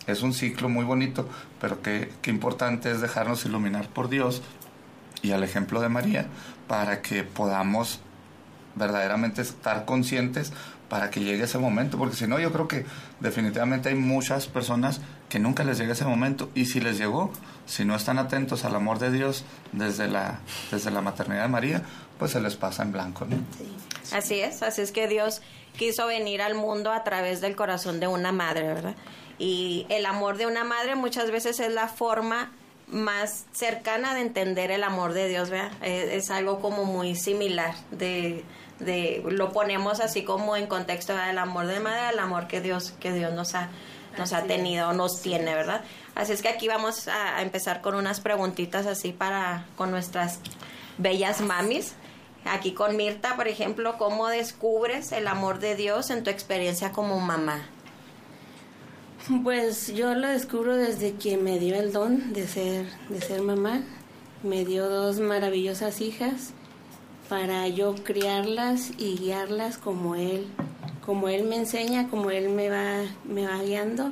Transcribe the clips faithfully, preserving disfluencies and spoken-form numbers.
es un ciclo muy bonito, pero qué, qué importante es dejarnos iluminar por Dios y al ejemplo de María, para que podamos verdaderamente estar conscientes para que llegue ese momento, porque si no, yo creo que definitivamente hay muchas personas que nunca les llega ese momento, y si les llegó, si no están atentos al amor de Dios desde la, desde la maternidad de María, pues se les pasa en blanco, ¿no? Sí. Así es, así es que Dios quiso venir al mundo a través del corazón de una madre, ¿verdad? Y el amor de una madre muchas veces es la forma más cercana de entender el amor de Dios, ¿verdad? Es, es algo como muy similar, de, de lo ponemos así como en contexto del amor de madre, el amor que Dios que Dios nos ha nos ha tenido, nos tiene, ¿verdad? Así es que aquí vamos a, a empezar con unas preguntitas así para con nuestras bellas mamis. Aquí con Mirta, por ejemplo, ¿cómo descubres el amor de Dios en tu experiencia como mamá? Pues yo lo descubro desde que me dio el don de ser, de ser mamá. Me dio dos maravillosas hijas para yo criarlas y guiarlas como Él, como Él me enseña, como Él me va, me va guiando.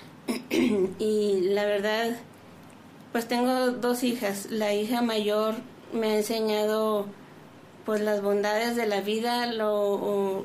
Y la verdad, pues tengo dos hijas. La hija mayor me ha enseñado pues las bondades de la vida, lo...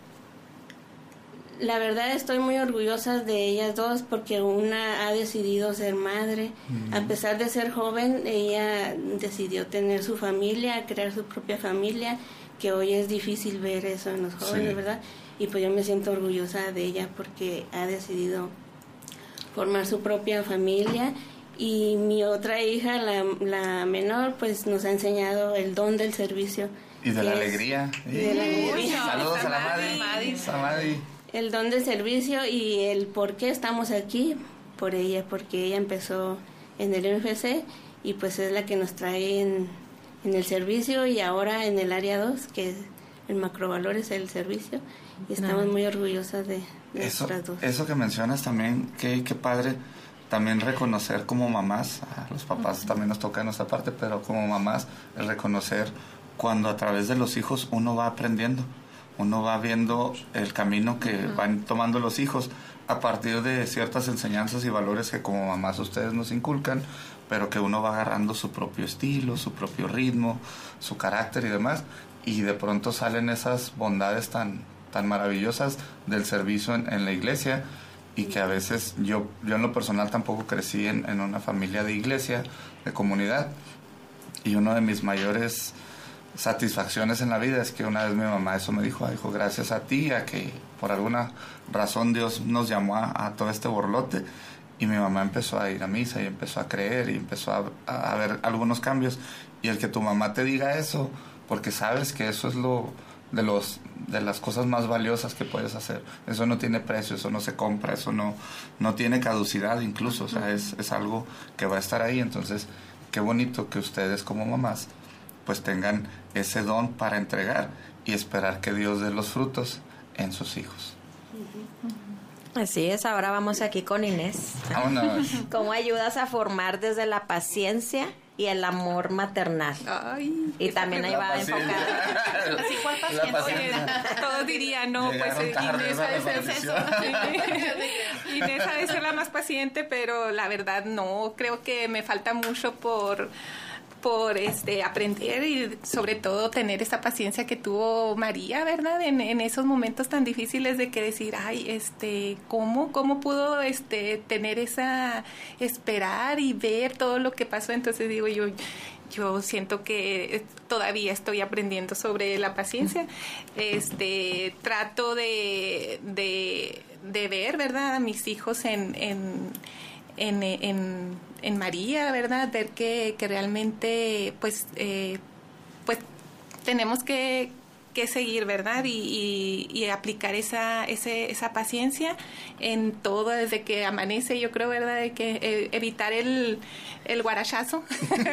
La verdad estoy muy orgullosa de ellas dos porque una ha decidido ser madre. Mm. A pesar de ser joven, ella decidió tener su familia, crear su propia familia, que hoy es difícil ver eso en los jóvenes, sí. ¿verdad? Y pues yo me siento orgullosa de ella porque ha decidido formar su propia familia. Y mi otra hija, la, la menor, pues nos ha enseñado el don del servicio. Y de la alegría. Y de la alegría. Saludos a la Madi. Madi. El don del servicio y el por qué estamos aquí, por ella, porque ella empezó en el M F C y pues es la que nos trae en, en el servicio y ahora en el área dos, que el macrovalor es el servicio, y estamos muy orgullosas de, de eso, estas dos. Eso que mencionas también, qué, qué padre, también reconocer como mamás, a los papás uh-huh. también nos toca en nuestra parte, pero como mamás, el reconocer cuando a través de los hijos uno va aprendiendo. Uno va viendo el camino que uh-huh. van tomando los hijos a partir de ciertas enseñanzas y valores que como mamás ustedes nos inculcan, pero que uno va agarrando su propio estilo, su propio ritmo, su carácter y demás, y de pronto salen esas bondades tan, tan maravillosas del servicio en, en la iglesia, y que a veces yo, yo en lo personal tampoco crecí en, en una familia de iglesia, de comunidad, y uno de mis mayores satisfacciones en la vida es que una vez mi mamá eso me dijo, dijo, gracias a ti, a que por alguna razón Dios nos llamó a, a todo este borlote, y mi mamá empezó a ir a misa y empezó a creer y empezó a, a ver algunos cambios, y el que tu mamá te diga eso, porque sabes que eso es lo de los de las cosas más valiosas que puedes hacer, eso no tiene precio, eso no se compra, eso no no tiene caducidad incluso, o sea, es, es algo que va a estar ahí. Entonces qué bonito que ustedes como mamás pues tengan ese don para entregar y esperar que Dios dé los frutos en sus hijos. Así es, ahora vamos aquí con Inés. Vámonos. ¿Cómo ayudas a formar desde la paciencia y el amor maternal? Ay, y también ahí va enfocada. Así, ¿cuál paciente? Oye, todos dirían, no, pues Inés ha de ser eso. Inés ha de ser la más paciente, pero la verdad no, creo que me falta mucho por... por este aprender y sobre todo tener esa paciencia que tuvo María, ¿verdad? En, en esos momentos tan difíciles de que decir, ay, este, ¿cómo, cómo pudo este tener esa esperar y ver todo lo que pasó? Entonces digo yo, yo siento que todavía estoy aprendiendo sobre la paciencia. Este, trato de, de, de ver, ¿verdad? A mis hijos en, en En, en, en María, ¿verdad? Ver que, que realmente pues eh, pues tenemos que, que seguir, ¿verdad? Y, y, y aplicar esa, ese, esa paciencia en todo desde que amanece, yo creo, ¿verdad? De que eh, evitar el, el guarachazo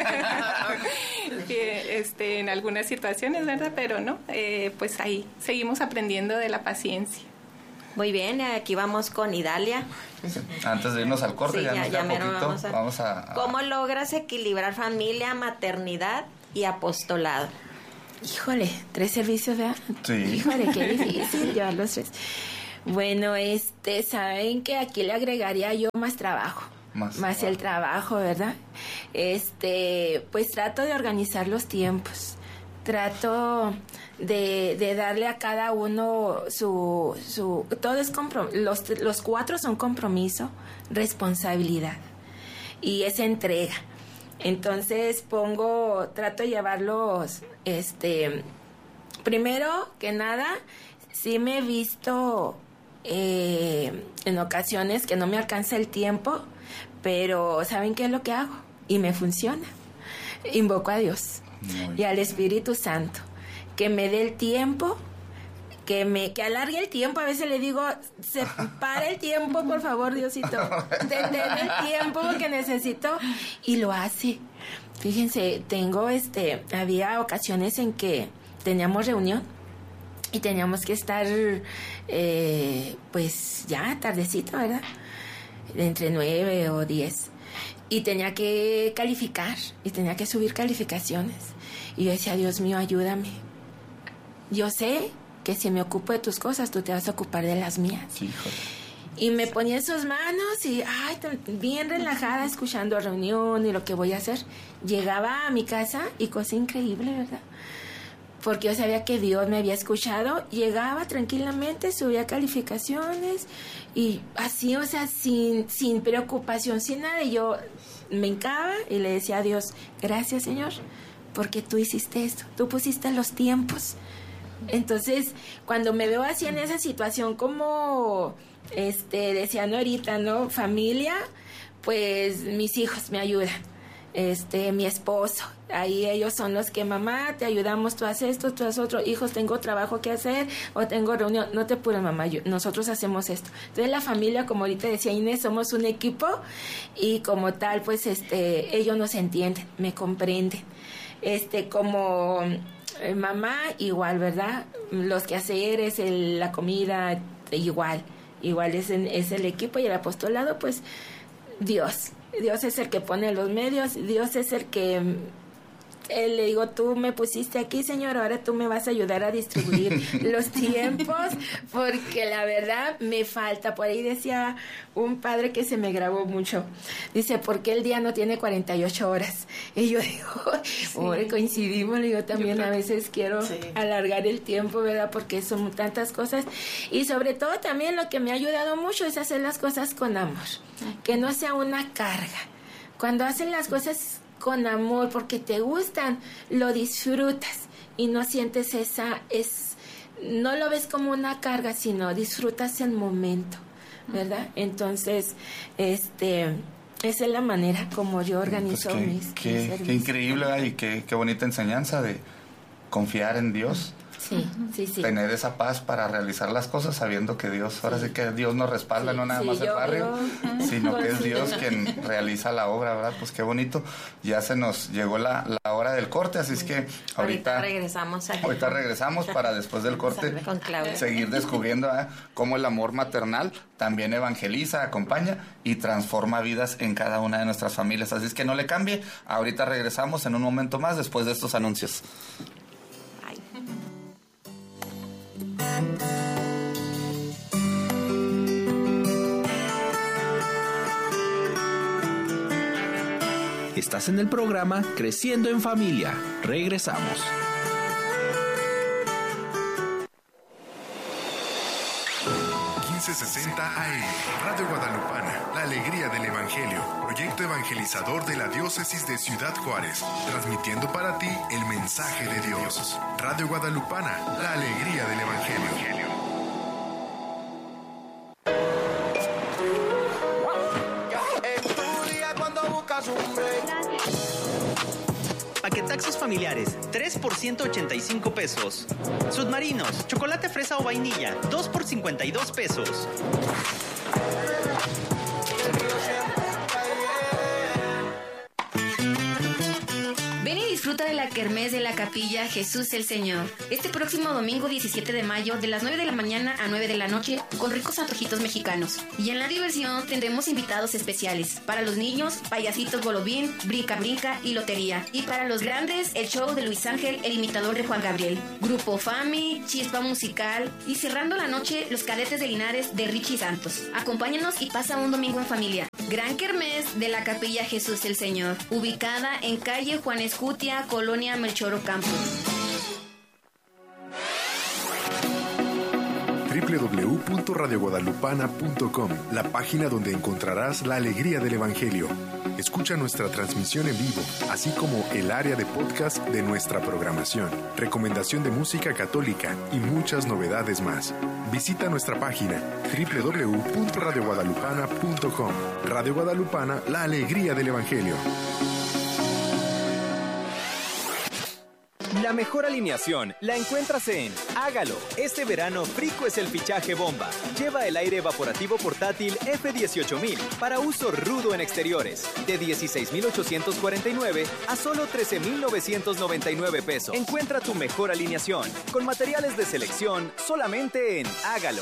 este, en algunas situaciones, ¿verdad? Pero no, eh, pues ahí seguimos aprendiendo de la paciencia. Muy bien, aquí vamos con Idalia. Antes de irnos al corte, sí, ya, ya, ya poquito, vamos, a, vamos a, a... ¿Cómo logras equilibrar familia, maternidad y apostolado? Híjole, tres servicios, ¿verdad? Sí. Híjole, qué difícil llevar los tres. Bueno, este, saben que aquí le agregaría yo más trabajo. Más, más el trabajo, ¿verdad? Este, pues trato de organizar los tiempos. Trato de, de darle a cada uno su, su todo es comprom- los, los cuatro son compromiso, responsabilidad y es entrega. Entonces pongo, trato de llevarlos, este, primero que nada, sí me he visto eh, en ocasiones que no me alcanza el tiempo, pero ¿saben qué es lo que hago? Y me funciona. Invoco a Dios y al Espíritu Santo que me dé el tiempo, que me que alargue el tiempo. A veces le digo, separa el tiempo, por favor, Diosito, detén el tiempo porque necesito, y lo hace. Fíjense, tengo este, había ocasiones en que teníamos reunión y teníamos que estar, eh, pues ya tardecito, ¿verdad? Entre nueve o diez. Y tenía que calificar, y tenía que subir calificaciones. Y yo decía, Dios mío, ayúdame. Yo sé que si me ocupo de tus cosas, tú te vas a ocupar de las mías. Sí, joder. Y me ponía en sus manos y, ay, bien relajada, escuchando reunión y lo que voy a hacer. Llegaba a mi casa y cosa increíble, ¿verdad? Porque yo sabía que Dios me había escuchado. Llegaba tranquilamente, subía calificaciones y así, o sea, sin, sin preocupación, sin nada. Y yo me hincaba y le decía a Dios, gracias, Señor, porque tú hiciste esto, tú pusiste los tiempos. Entonces, cuando me veo así en esa situación, como este decían ahorita, ¿no? Familia, pues mis hijos me ayudan, este, mi esposo, ahí ellos son los que, mamá, te ayudamos, tú haces esto, tú haces otro, hijos, tengo trabajo que hacer o tengo reunión, no te apures, mamá, yo, nosotros hacemos esto. Entonces la familia, como ahorita decía Inés, somos un equipo y como tal, pues este, ellos nos entienden, me comprenden, este, como eh, mamá, igual, ¿verdad? Los quehaceres, el, la comida, igual, igual es, en, es el equipo y el apostolado, pues Dios. Dios es el que pone los medios, Dios es el que, él le digo, tú me pusiste aquí, Señor, ahora tú me vas a ayudar a distribuir los tiempos, porque la verdad me falta. Por ahí decía un padre que se me grabó mucho, dice, ¿por qué el día no tiene cuarenta y ocho horas? Y yo digo, sí. Coincidimos, yo también yo a veces quiero sí. alargar el tiempo, ¿verdad? Porque son tantas cosas, y sobre todo también lo que me ha ayudado mucho es hacer las cosas con amor, que no sea una carga. Cuando hacen las cosas con amor, porque te gustan, lo disfrutas y no sientes esa, es, no lo ves como una carga, sino disfrutas el momento, ¿verdad? Entonces, este, esa es la manera como yo organizo pues qué, mis, qué, mis servicios. Qué increíble y qué, qué bonita enseñanza de confiar en Dios. Sí, sí, sí. Tener esa paz para realizar las cosas sabiendo que Dios, ahora sí que Dios nos respalda, sí, no nada sí, más yo, el barrio, yo, sino que es Dios quien realiza la obra, ¿verdad? Pues qué bonito. Ya se nos llegó la, la hora del corte, así es que ahorita, ahorita regresamos aquí. Ahorita regresamos para después del corte seguir descubriendo ¿eh? cómo el amor maternal también evangeliza, acompaña y transforma vidas en cada una de nuestras familias. Así es que no le cambie. Ahorita regresamos en un momento más después de estos anuncios. Estás en el programa Creciendo en Familia. Regresamos. quince sesenta A M, Radio Guadalupana, la alegría del Evangelio, proyecto evangelizador de la diócesis de Ciudad Juárez, transmitiendo para ti el mensaje de Dios. Radio Guadalupana, la alegría del Evangelio. Paquetaxos familiares, tres por ciento ochenta y cinco pesos. Submarinos, chocolate fresa o vainilla, dos por cincuenta y dos pesos. Ven y disfruta de la Kermés de la Capilla Jesús el Señor. Este próximo domingo diecisiete de mayo, de las nueve de la mañana a nueve de la noche, con ricos antojitos mexicanos. Y en la diversión tendremos invitados especiales. Para los niños, payasitos bolobín, brinca brinca y lotería. Y para los grandes, el show de Luis Ángel, el imitador de Juan Gabriel. Grupo Fami, chispa musical y cerrando la noche, los cadetes de Linares de Richie Santos. Acompáñanos y pasa un domingo en familia. Gran Kermés de la Capilla Jesús el Señor, ubicada en calle Juan Escutia, Colonia Melchor Ocampo. doble u doble u doble u punto radio guadalupana punto com, la página donde encontrarás la alegría del Evangelio. Escucha nuestra transmisión en vivo, así como el área de podcast de nuestra programación, recomendación de música católica y muchas novedades más. Visita nuestra página doble u doble u doble u punto radio guadalupana punto com. Radio Guadalupana, la alegría del Evangelio. La mejor alineación la encuentras en Hágalo. Este verano, Frico es el fichaje bomba. Lleva el aire evaporativo portátil F dieciocho mil para uso rudo en exteriores. De dieciséis mil ochocientos cuarenta y nueve a solo trece mil novecientos noventa y nueve pesos. Encuentra tu mejor alineación con materiales de selección solamente en Hágalo.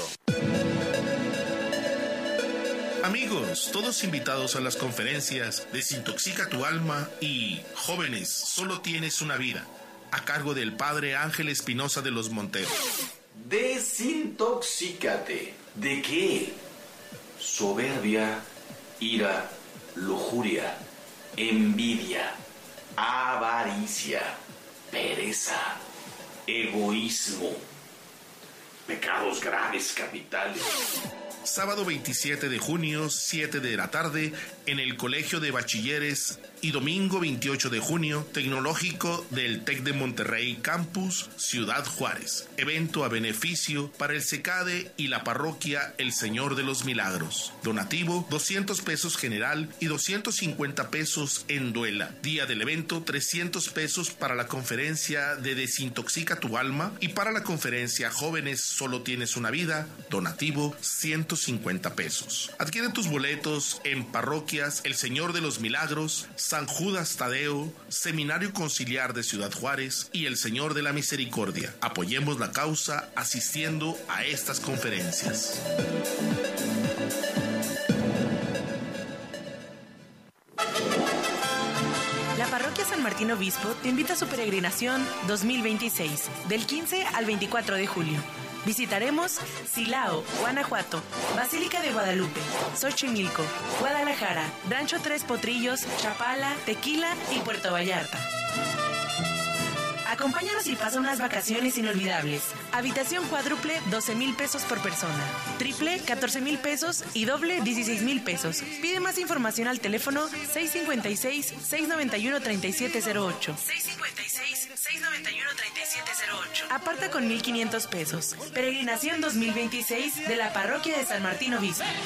Amigos, todos invitados a las conferencias Desintoxica tu alma y Jóvenes, solo tienes una vida, a cargo del Padre Ángel Espinosa de los Monteros. Desintoxícate. ¿De qué? Soberbia, ira, lujuria, envidia, avaricia, pereza, egoísmo, pecados graves capitales. Sábado veintisiete de junio, siete de la tarde, en el Colegio de Bachilleres, y domingo veintiocho de junio, Tecnológico del TEC de Monterrey Campus, Ciudad Juárez. Evento a beneficio para el CECADE y la parroquia El Señor de los Milagros. Donativo, doscientos pesos general y doscientos cincuenta pesos en duela. Día del evento, trescientos pesos para la conferencia de Desintoxica tu alma, y para la conferencia Jóvenes, solo tienes una vida, donativo, ciento cincuenta pesos. Adquiere tus boletos en parroquias El Señor de los Milagros, San Judas Tadeo, Seminario Conciliar de Ciudad Juárez y El Señor de la Misericordia. Apoyemos la causa asistiendo a estas conferencias. La Parroquia San Martín Obispo te invita a su peregrinación dos mil veintiséis, del quince al veinticuatro de julio. Visitaremos Silao, Guanajuato, Basílica de Guadalupe, Xochimilco, Guadalajara, Rancho Tres Potrillos, Chapala, Tequila y Puerto Vallarta. Acompáñanos y pasa unas vacaciones inolvidables. Habitación cuádruple, doce mil pesos por persona. Triple, catorce mil pesos y doble, dieciséis mil pesos. Pide más información al teléfono seis cinco seis, seis nueve uno, tres siete cero ocho. seis cinco seis, seis nueve uno, tres siete cero ocho. Aparta con mil quinientos pesos. Peregrinación dos mil veintiséis de la Parroquia de San Martín Obispo.